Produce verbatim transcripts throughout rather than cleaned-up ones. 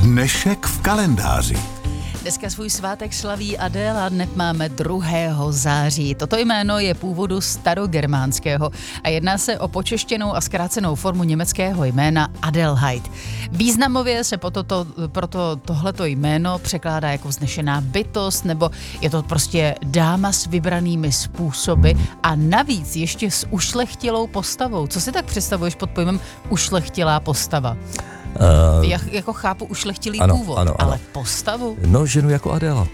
Dnešek v kalendáři. Dneska svůj svátek slaví Adéla, dnes máme druhého září. Toto jméno je původu starogermánského a jedná se o počeštěnou a zkrácenou formu německého jména Adelheid. Významově se proto, proto tohleto jméno překládá jako vznešená bytost, nebo je to prostě dáma s vybranými způsoby a navíc ještě s ušlechtilou postavou. Co si tak představuješ pod pojmem ušlechtilá postava? Uh, Jak, jako chápu ušlechtilý ano, původ, ano, ano. ale postavu? No, ženu jako Adéla.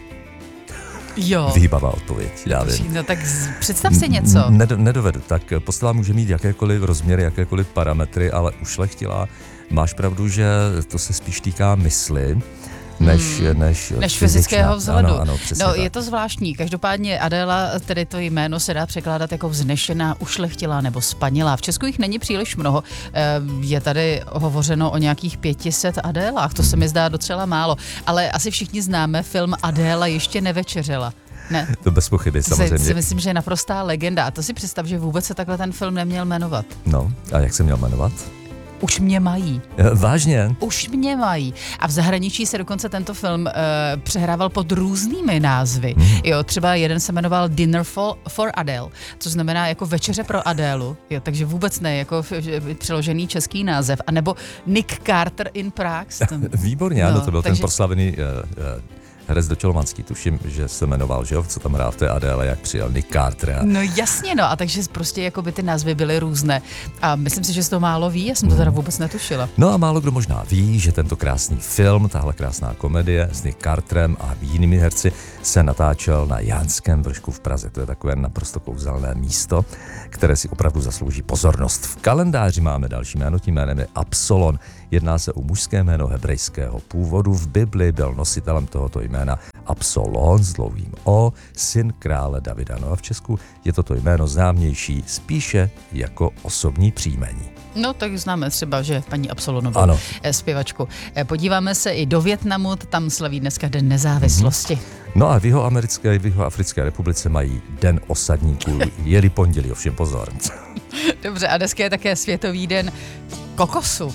Jo. Výbavá odpověď, já vím. No tak z, představ si něco. Ned, nedovedu, tak postava může mít jakékoliv rozměry, jakékoliv parametry, ale ušlechtilá, máš pravdu, že to se spíš týká mysli, než, hmm. než, než fyzického vzhledu. Ano, ano, no, tak. Je to zvláštní. Každopádně Adéla, tedy to jméno se dá překládat jako vznešená, ušlechtilá nebo spanilá. V Česku jich není příliš mnoho. Je tady hovořeno o nějakých pětiset Adélách. To se mi zdá docela málo. Ale asi všichni známe film Adéla ještě nevečeřela. Ne. To bez pochyby, samozřejmě. To si myslím, že je naprostá legenda. A to si představ, že vůbec se takhle ten film neměl jmenovat. No, a jak se měl jmenovat? Už mě mají. Vážně? Už mě mají. A v zahraničí se dokonce tento film uh, přehrával pod různými názvy. Hmm. Jo, třeba jeden se jmenoval Dinner for, for Adele, což znamená jako večeře pro Adélu. Jo, takže vůbec ne, jako přeložený český název. A nebo Nick Carter in Prague. Výborně, ano, no, to byl takže... ten proslavený... Uh, uh, herec Dočolomanský, tuším, že se jmenoval, že jo, co tam hrál v té Adéle, jak přijel Nick Carter. A... No jasně, no, a takže prostě jako by ty názvy byly různé. A myslím si, že se to málo ví, já jsem to teda vůbec netušila. No a málo kdo možná ví, že tento krásný film, tahle krásná komedie s Nick Carterem a jinými herci se natáčel na Jánském vršku v Praze. To je takové naprosto kouzelné místo, které si opravdu zaslouží pozornost. V kalendáři máme další jméno, tím jménem je Absalon. Jedná se o mužské jméno hebrejského původu. V Bibli byl nositelem tohoto jména Absalon s dlouhým O, syn krále Davida. No a v Česku je toto jméno známější spíše jako osobní příjmení. No, tak známe třeba, že paní Absalonovou, ano. zpěvačku. Podíváme se i do Vietnamu, tam slaví dneska Den nezávislosti. Mm-hmm. No a v Jihoamerické, v Jihoafrické republice mají Den osadníků. Je-li pondělí, ovšem pozor. Dobře, a dneska je také Světový den kokosu.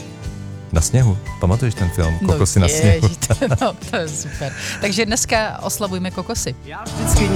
Na sněhu. Pamatuješ ten film Kokosy no, na sněhu? No, to je super. Takže dneska oslavujme kokosy. Já vždycky